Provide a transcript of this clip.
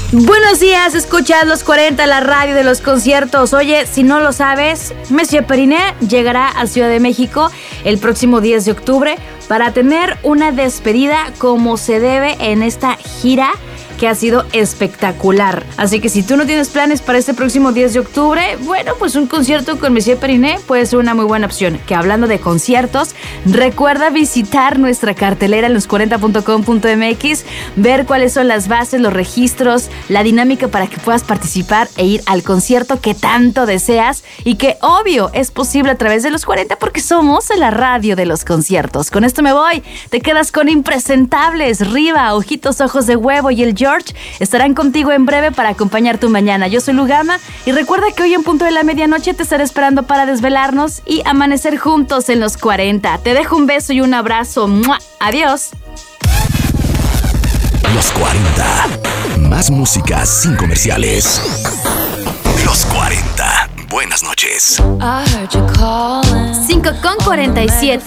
Buenos días, escuchas Los 40, la radio de los conciertos. Oye, si no lo sabes, Monsieur Periné llegará a Ciudad de México el próximo 10 de octubre para tener una despedida como se debe en esta gira que ha sido espectacular. Así que si tú no tienes planes para este próximo 10 de octubre, bueno, pues un concierto con Monsieur Periné puede ser una muy buena opción. Que hablando de conciertos, recuerda visitar nuestra cartelera en los40.com.mx, ver cuáles son las bases, los registros, la dinámica para que puedas participar e ir al concierto que tanto deseas y que obvio es posible a través de los 40 porque somos la radio de los conciertos. Con esto me voy. Te quedas con Impresentables, Riva, Ojitos, Ojos de Huevo y el George estarán contigo en breve para acompañar tu mañana. Yo soy Lugama y recuerda que hoy en punto de la medianoche te estaré esperando para desvelarnos y amanecer juntos en los 40. Te dejo un beso y un abrazo. ¡Mua! Adiós. Los 40. Más música sin comerciales. Los 40. Buenas noches. 5:47.